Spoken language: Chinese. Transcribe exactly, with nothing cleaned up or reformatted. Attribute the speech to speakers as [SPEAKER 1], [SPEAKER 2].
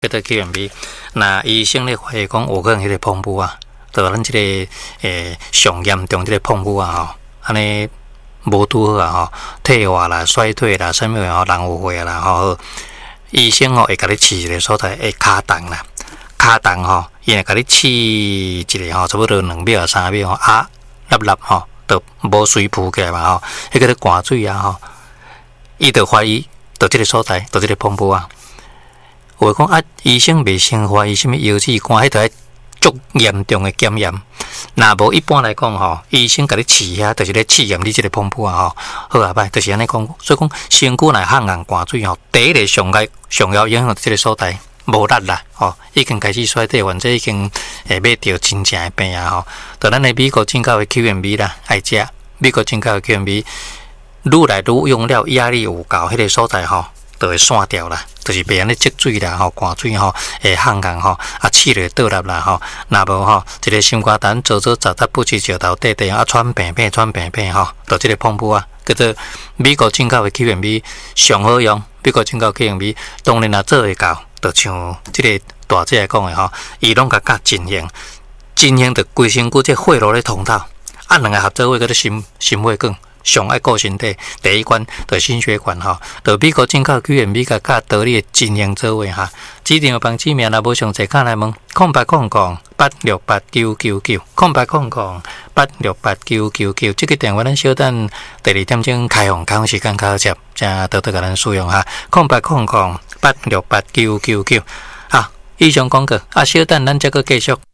[SPEAKER 1] 叫做 Q M B， 那医生咧怀疑讲有可能迄个碰布啊，就咱即、这个诶上严重即个碰布啊吼，安尼无拄好啊吼，退化啦、衰退啦、啥物吼，人有会啦吼，医生吼会甲你试一个所在会骹动啦，骹动吼，伊会甲你试一个吼，差不多两秒三秒吼，啊，粒粒吼，就无水浮起来嘛吼，迄个咧灌水啊吼，伊就怀疑就即个所在，就即个碰布啊。有讲啊，医生未先怀疑什么腰子肝，迄个足严重的检验。若无一般来讲吼，医生甲你试遐，就是咧试验你即个碰布啊吼。好啊歹，就是安尼讲。所以讲，身躯来烘硬灌水吼，第一个上个上要影响即个所在无力啦，吼，已经开始衰退，或者已经会买着真正的病啊吼。就咱的美国进口的 Q M B 啦，爱食美国进口的 Q M B， 愈来愈用了压力有够，迄个所在吼。就会散掉啦，就是别安尼积水啦，吼，灌水吼，会烘硬吼，啊，气就倒立啦，吼，若无吼，一个心肝胆做做杂杂不起石头底底啊，喘病病喘病病吼，就即个碰布啊，叫做美国进口的 Q M B 上好用，美国进口 Q M B 当然也做会到，就像即个大姐讲的吼，伊拢甲甲进行，进行着规身躯即血路咧通透，啊，两个合作伙叫做心心血管。上爱顾身体，第一关就心血管吼，就美国进口 Q M B 甲甲道理进行做伙哈。指定帮指名若无详细看来问，空八空空八六八九九九，空八空空八六八九九九，这个电话咱稍等第二点钟开放开放时间较接，才多多甲咱使用哈。空八空空八六八九九九，好，以上广告啊，稍等咱再个继续。